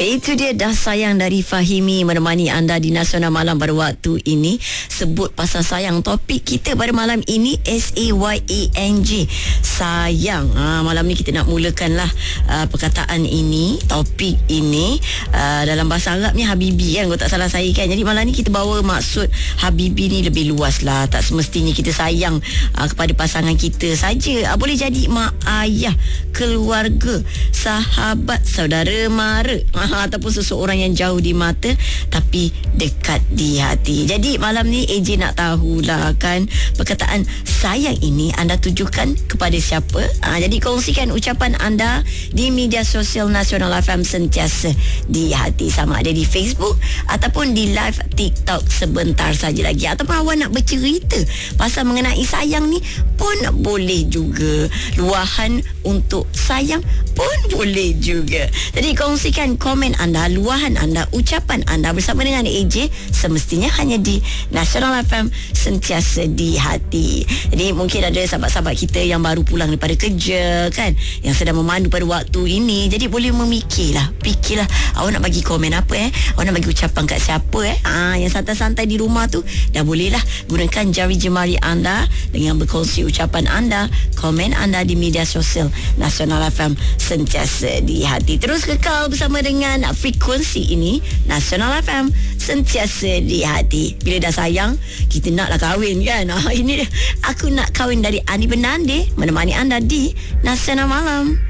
Itu dia Dah Sayang dari Fahimi menemani anda di Nasional Malam pada waktu ini. Sebut pasal sayang, topik kita pada malam ini SAYANG, sayang. Malam ni kita nak mulakanlah perkataan ini, topik ini. Dalam bahasa Arab ni Habibi kan, kalau tak salah saya kan. Jadi malam ni kita bawa maksud Habibi ni lebih luas lah. Tak semestinya kita sayang kepada pasangan kita saja. Boleh jadi mak ayah, keluarga, sahabat, saudara mara, ataupun seseorang yang jauh di mata tapi dekat di hati. Jadi malam ni AJ nak tahulah kan, perkataan sayang ini anda tujukan kepada siapa? Jadi kongsikan ucapan anda di media sosial Nasional FM sentiasa di hati, sama ada di Facebook ataupun di live TikTok sebentar saja lagi. Ataupun awak nak bercerita pasal mengenai sayang ni pun boleh juga. Luahan untuk sayang pun boleh juga. Jadi kongsikan komen anda, luahan anda, ucapan anda bersama dengan AJ, semestinya hanya di Nasional FM sentiasa di hati. Jadi mungkin ada sahabat-sahabat kita yang baru pulang daripada kerja kan, yang sedang memandu pada waktu ini. Jadi boleh fikirlah awak nak bagi komen apa awak nak bagi ucapan kat siapa yang santai-santai di rumah tu, dah bolehlah gunakan jari jemari anda dengan berkongsi ucapan anda, komen anda di media sosial Nasional FM sentiasa di hati. Terus kekal bersama dengan frekuensi ini, Nasional FM sentiasa di hati. Bila dah sayang, kita naklah kahwin kan. Ini dia, Aku Nak Kahwin dari Ani Bernande menemani anda di Nasional Malam.